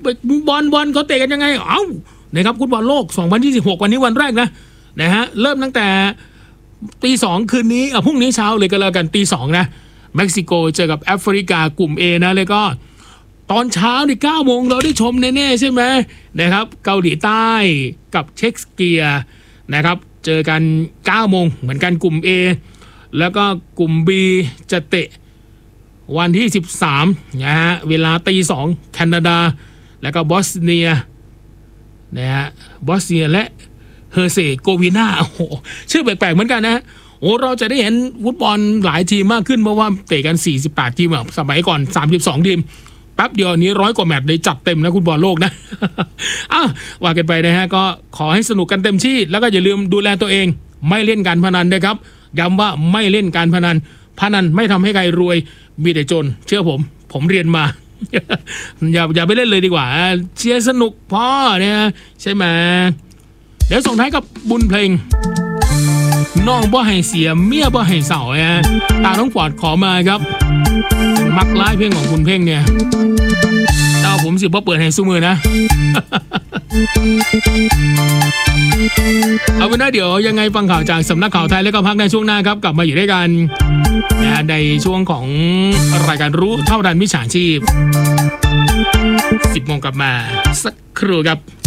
บอลเขาเตะกันยังไงนะครับฟุตบอลโลก2026วันนี้วันแรกนะฮะเริ่มตั้งแต่ตี 2คืนนี้พรุ่งนี้เช้าเลยก็แล้วกันตี 2นะเม็กซิโกเจอกับแอฟริกากลุ่ม A นะเลยก็ตอนเช้านี่9 โมงเราได้ชมแน่ๆใช่ไหมนะครับเกาหลีใต้กับเช็กเกียนะครับเจอกัน9 โมงเหมือนกันกลุ่ม A แล้วก็กลุ่ม B จะเตะวันที่13นะฮะเวลาตี 2แคนาดาแล้วก็บอสเนียนะฮะบอสเนียและเฮอร์เซโกวีนาโอ้โหชื่อแปลกๆเหมือนกันนะโอ้เราจะได้เห็นฟุตบอลหลายทีมมากขึ้นเพราะว่าเตะกัน48ทีมสมัยก่อน32ทีมแป๊บเดียวนี้100 กว่าแมตช์เลยจัดเต็มนะฟุตบอลโลกนะว่ากันไปนะฮะก็ขอให้สนุกกันเต็มที่แล้วก็อย่าลืมดูแลตัวเองไม่เล่นการพนันนะครับย้ำว่าไม่เล่นการพนันไม่ทำให้ใครรวยมีแต่จนเชื่อผมเรียนมา อย่าไปเล่นเลยดีกว่าเชียร์สนุกพอเนี่ยใช่ไหมเดี๋ยวส่งท้ายกับบุญเพลงน้องบ่ให้เสียเมียบ่ให้เสาตาน้องปอดขอมาครับมักไล่เพลงของคุณเพ่งเนี่ยเจ้าผมสิบ่เปิดให้สู้มือนะ เอาเป็นว่าเดี๋ยวยังไงฟังข่าวจากสำนักข่าวไทยแล้วก็พักในช่วงหน้าครับกลับมาอยู่ด้วยกันในช่วงของรายการรู้เท่าทันมิจฉาชีพ 10 โมงกลับมาสักครู่ครับ